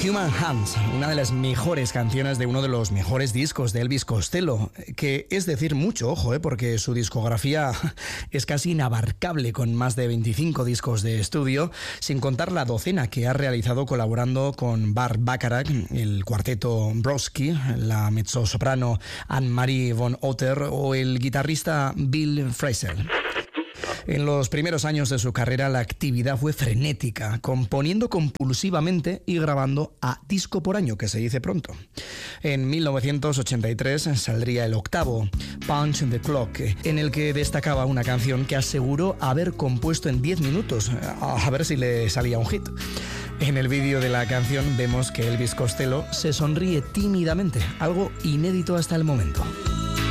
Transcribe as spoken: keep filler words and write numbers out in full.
Human Hands, una de las mejores canciones de uno de los mejores discos de Elvis Costello, que es decir mucho, ojo, eh, porque su discografía es casi inabarcable, con más de veinticinco discos de estudio, sin contar la docena que ha realizado colaborando con Burt Bacharach, el cuarteto Brodsky, la mezzosoprano Anne-Marie von Otter o el guitarrista Bill Frisell. En los primeros años de su carrera la actividad fue frenética, componiendo compulsivamente y grabando a disco por año, que se dice pronto. En mil novecientos ochenta y tres saldría el octavo, Punch the Clock, en el que destacaba una canción que aseguró haber compuesto en diez minutos, a ver si le salía un hit. En el vídeo de la canción vemos que Elvis Costello se sonríe tímidamente, algo inédito hasta el momento.